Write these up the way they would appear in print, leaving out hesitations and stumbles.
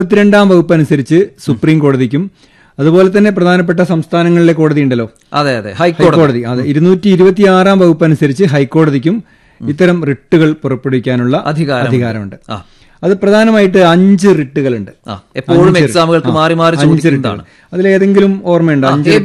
22-ാം വകുപ്പ് അനുസരിച്ച് സുപ്രീം കോടതിക്കും അതുപോലെ തന്നെ പ്രധാനപ്പെട്ട സംസ്ഥാനങ്ങളിലെ കോടതി ഉണ്ടല്ലോ, അതെ അതെ, ഹൈക്കോടതി, അതെ 226-ാം വകുപ്പ് അനുസരിച്ച് ഹൈക്കോടതിക്കും ഇത്തരം റിട്ടുകൾ പുറപ്പെടുവിക്കാനുള്ള അധികാരമുണ്ട്. അത് പ്രധാനമായിട്ട് 5 റിട്ടുകളുണ്ട്. എപ്പോഴും എക്സാമുകൾക്ക് മാറി മാറി 5 റിട്ടുകൾ. അതിലേതെങ്കിലും ഓർമ്മയുണ്ടോ?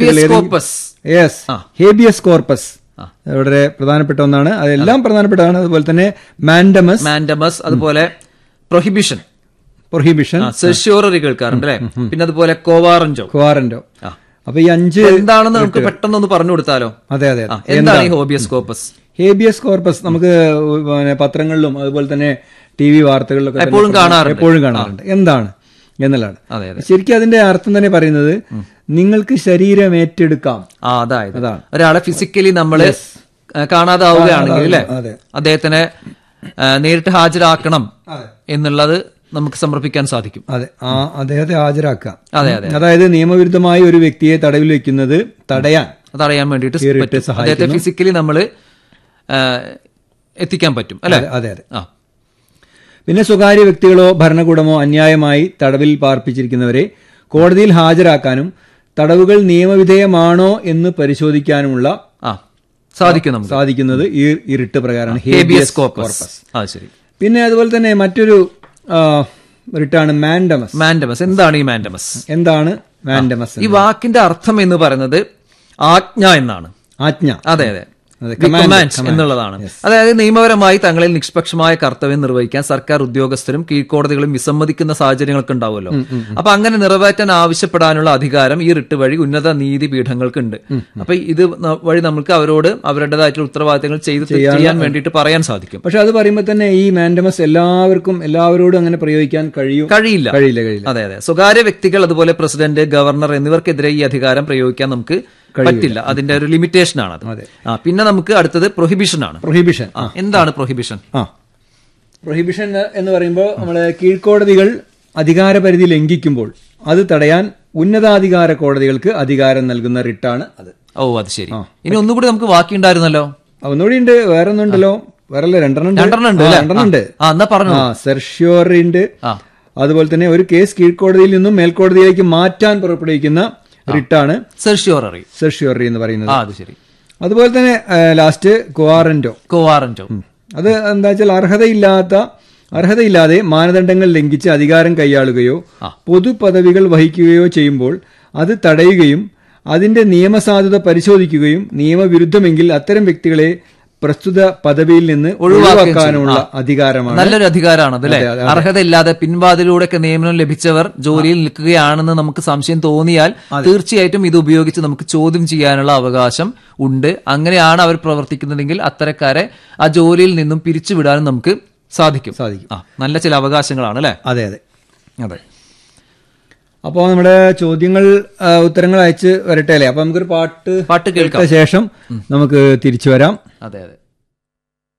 ഹേബിയസ് കോർപ്പസ് വളരെ പ്രധാനപ്പെട്ട ഒന്നാണ്. അതെല്ലാം പ്രധാനപ്പെട്ടതാണ്. അതുപോലെ തന്നെ മാൻഡമസ്, അതുപോലെ പ്രൊഹിബിഷൻ, സെർഷ്യോററി കേൾക്കാറുണ്ട് അല്ലെ. പിന്നെ അതുപോലെ കോവാറന്റോ. അപ്പൊ ഈ 5 എന്താണെന്ന് നമുക്ക് പെട്ടെന്ന് പറഞ്ഞു കൊടുത്താലോ? അതെ അതെ, എന്താണ് ഈ ഹേബിയസ് കോർപ്പസ്? ഹേബിയസ് കോർപ്പസ് നമുക്ക് പത്രങ്ങളിലും അതുപോലെ തന്നെ TV വാർത്തകളിലൊക്കെ എപ്പോഴും കാണാറുണ്ട്. എന്താണ് എന്നുള്ളതാണ്. ശരിക്കും അതിന്റെ അർത്ഥം തന്നെ പറയുന്നത് നിങ്ങൾക്ക് ശരീരം ഏറ്റെടുക്കാം. അതായത് ഒരാളെ ഫിസിക്കലി നമ്മള് കാണാതാവുകയാണെങ്കിൽ അല്ലെ, അദ്ദേഹത്തിനെ നേരിട്ട് ഹാജരാക്കണം എന്നുള്ളത് നമുക്ക് സമർപ്പിക്കാൻ സാധിക്കും. അതെ, അദ്ദേഹത്തെ ഹാജരാക്കാം. അതായത് നിയമവിരുദ്ധമായി ഒരു വ്യക്തിയെ തടവിൽ വെക്കുന്നത് തടയാൻ വേണ്ടിയിട്ട് അദ്ദേഹത്തെ ഫിസിക്കലി നമ്മള് എത്തിക്കാൻ പറ്റും അല്ലെ. അതെ അതെ. പിന്നെ സ്വകാര്യ വ്യക്തികളോ ഭരണകൂടമോ അന്യായമായി തടവിൽ പാർപ്പിച്ചിരിക്കുന്നവരെ കോടതിയിൽ ഹാജരാക്കാനും തടവുകൾ നിയമവിധേയമാണോ എന്ന് പരിശോധിക്കാനുമുള്ള സാധിക്കുന്നത് ഈ റിട്ട് പ്രകാരമാണ്, ഹേബിയസ് കോർപ്പസ്. പിന്നെ അതുപോലെ തന്നെ മറ്റൊരു റിട്ടാണ് മാൻഡമസ്. എന്താണ് ഈ മാൻഡമസ്? ഈ വാക്കിന്റെ അർത്ഥം എന്ന് പറയുന്നത് ആജ്ഞ എന്നാണ്. അതെ അതെ, എന്നുള്ളതാണ്. അതായത് നിയമപരമായി തങ്ങളിൽ നിഷ്പക്ഷമായ കർത്തവ്യം നിർവഹിക്കാൻ സർക്കാർ ഉദ്യോഗസ്ഥരും കീഴ്ക്കോടതികളും വിസമ്മതിക്കുന്ന സാഹചര്യങ്ങളൊക്കെ ഉണ്ടാവുമല്ലോ. അപ്പൊ അങ്ങനെ നിറവേറ്റാൻ ആവശ്യപ്പെടാനുള്ള അധികാരം ഈ റിട്ട് വഴി ഉന്നത നീതിപീഠങ്ങൾക്ക് ഉണ്ട്. അപ്പൊ ഇത് വഴി നമുക്ക് അവരോട് അവരുടേതായിട്ടുള്ള ഉത്തരവാദിത്തങ്ങൾ ചെയ്യാൻ വേണ്ടിയിട്ട് പറയാൻ സാധിക്കും. പക്ഷെ അത് പറയുമ്പോൾ തന്നെ ഈ മാൻഡമസ് എല്ലാവരോടും അങ്ങനെ പ്രയോഗിക്കാൻ കഴിയില്ല. അതെ അതെ, സ്വകാര്യ വ്യക്തികൾ അതുപോലെ പ്രസിഡന്റ്, ഗവർണർ എന്നിവർക്കെതിരെ ഈ അധികാരം പ്രയോഗിക്കാൻ നമുക്ക് പറ്റില്ല. അതിന്റെ ഒരു ലിമിറ്റേഷൻ ആണ് അത്. പിന്നെ നമുക്ക് അടുത്തത് പ്രൊഹിബിഷൻ ആണ്. എന്താണ് പ്രൊഹിബിഷൻ? പ്രൊഹിബിഷൻ എന്ന് പറയുമ്പോൾ നമ്മള് കീഴ്ക്കോടതികൾ അധികാരപരിധി ലംഘിക്കുമ്പോൾ അത് തടയാൻ ഉന്നതാധികാര കോടതികൾക്ക് അധികാരം നൽകുന്ന റിട്ടാണ് അത്. അത് ശരി. ഇനി ഒന്നുകൂടി നമുക്ക് ബാക്കി ഉണ്ടായിരുന്നല്ലോ. ഒന്നുകൂടി ഉണ്ട്, വേറെ ഒന്നുണ്ടല്ലോ. വേറെ രണ്ടെണ്ണം ഉണ്ട്. സെർഷ്യോറി ഉണ്ട്. അതുപോലെ തന്നെ ഒരു കേസ് കീഴ്ക്കോടതിയിൽ നിന്നും മേൽക്കോടതിയിലേക്ക് മാറ്റാൻ പുറപ്പെടുവിക്കുന്ന റിട്ടാണ് സെർഷ്യോറി എന്ന് പറയുന്നത്. അതുപോലെ തന്നെ ലാസ്റ്റ് കോവാറന്റോ. അത് എന്താ വെച്ചാൽ അർഹതയില്ലാതെ മാനദണ്ഡങ്ങൾ ലംഘിച്ച് അധികാരം കൈയാളുകയോ പൊതു പദവികൾ വഹിക്കുകയോ ചെയ്യുമ്പോൾ അത് തടയുകയും അതിന്റെ നിയമസാധുത പരിശോധിക്കുകയും നിയമവിരുദ്ധമെങ്കിൽ അത്തരം വ്യക്തികളെ പ്രസ്തുത പദവിയിൽ നിന്ന് ഒഴിവാക്കാനുള്ള അധികാരമാണ്. നല്ലൊരു അധികാരമാണ് അതല്ലേ. അർഹതയില്ലാതെ പിൻവാതിലൂടെയൊക്കെ നിയമനം ലഭിച്ചവർ ജോലിയിൽ നിൽക്കുകയാണെന്ന് നമുക്ക് സംശയം തോന്നിയാൽ തീർച്ചയായിട്ടും ഇത് ഉപയോഗിച്ച് നമുക്ക് ചോദ്യം ചെയ്യാനുള്ള അവകാശം ഉണ്ട്. അങ്ങനെയാണ് അവർ പ്രവർത്തിക്കുന്നതെങ്കിൽ അത്തരക്കാരെ ആ ജോലിയിൽ നിന്നും പിരിച്ചുവിടാനും നമുക്ക് സാധിക്കും. നല്ല ചില അവകാശങ്ങളാണ് അല്ലെ. അതെ അതെ അതെ. അപ്പോൾ നമ്മുടെ ചോദ്യങ്ങൾ ഉത്തരങ്ങൾ അയച്ച് വരട്ടെ അല്ലേ. അപ്പൊ നമുക്കൊരു പാട്ട് കേൾക്കാം, ശേഷം നമുക്ക് തിരിച്ചു വരാം. അതെ അതെ.